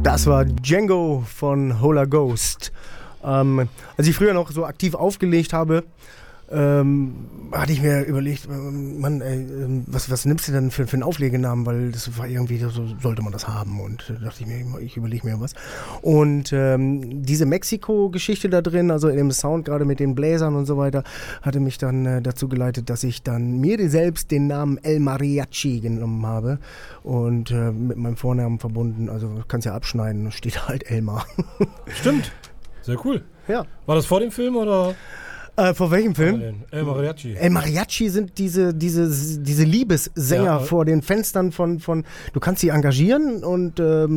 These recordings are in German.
Das war Django von Hola Ghost. Als ich früher noch so aktiv aufgelegt habe, hatte ich mir überlegt, Mann, ey, was nimmst du denn für einen Auflegenamen? Weil das war irgendwie, so sollte man das haben. Und da dachte ich mir, ich überlege mir was. Und diese Mexiko-Geschichte da drin, also in dem Sound, gerade mit den Bläsern und so weiter, hatte mich dann dazu geleitet, dass ich dann mir selbst den Namen El Mariachi genommen habe. Und mit meinem Vornamen verbunden, also kannst ja abschneiden, steht halt Elmar. Stimmt, sehr cool. Ja. War das vor dem Film oder? Vor welchem Film? El Mariachi. El Mariachi sind diese Liebessänger vor den Fenstern von du kannst sie engagieren und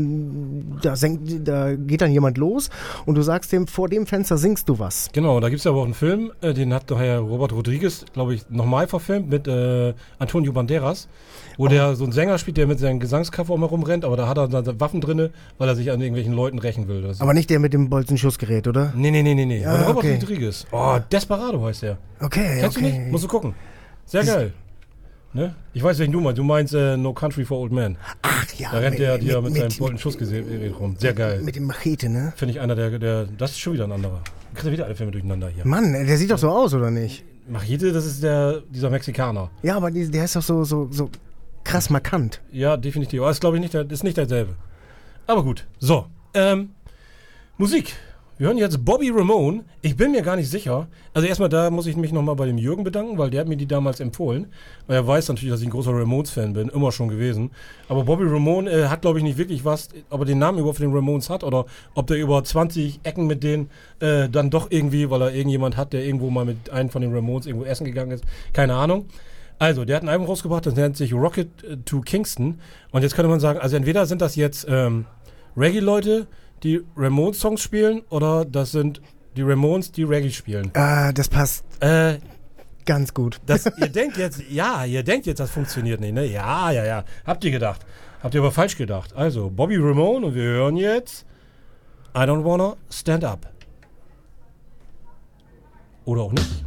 da geht dann jemand los und du sagst dem, vor dem Fenster singst du was. Genau, da gibt es ja aber auch einen Film, den hat daher Robert Rodriguez, glaube ich, nochmal verfilmt mit Antonio Banderas, wo der so einen Sänger spielt, der mit seinem Gesangskoffer auch mal rumrennt, aber da hat er dann Waffen drin, weil er sich an irgendwelchen Leuten rächen will. Aber nicht der mit dem Bolzenschussgerät, oder? Nee. Ja, Robert okay. Rodriguez. Oh, Desperado heißt der. Okay, Kennst du nicht? Musst du gucken. Sehr geil. Ne? Ich weiß, welchen du meinst. Du meinst No Country for Old Men. Ach ja. Da rennt der dir mit seinem Bolzenschussgerät rum. Sehr geil. Mit dem Machete, ne? Finde ich einer der. Das ist schon wieder ein anderer. Du kriegst ja wieder alle Filme durcheinander hier. Mann, der sieht doch so aus, oder nicht? Machete, das ist dieser Mexikaner. Ja, aber der ist doch so krass markant. Ja, definitiv. Aber das glaube ich nicht, ist nicht derselbe. Aber gut. So. Musik. Wir hören jetzt Bobby Ramone. Ich bin mir gar nicht sicher. Also erstmal, da muss ich mich nochmal bei dem Jürgen bedanken, weil der hat mir die damals empfohlen. Weil er weiß natürlich, dass ich ein großer Ramones-Fan bin. Immer schon gewesen. Aber Bobby Ramone hat, glaube ich, nicht wirklich was, ob er den Namen überhaupt für den Ramones hat oder ob der über 20 Ecken mit denen dann doch irgendwie, weil er irgendjemand hat, der irgendwo mal mit einem von den Ramones irgendwo essen gegangen ist. Keine Ahnung. Also, der hat ein Album rausgebracht, das nennt sich Rocket to Kingston. Und jetzt könnte man sagen, also entweder sind das jetzt Reggae-Leute, die Ramones-Songs spielen, oder das sind die Ramones, die Reggae spielen. Das passt ganz gut. Ihr denkt jetzt, das funktioniert nicht, ne? Ja. Habt ihr gedacht. Habt ihr aber falsch gedacht. Also, Bobby Ramone und wir hören jetzt I Don't Wanna Stand Up. Oder auch nicht.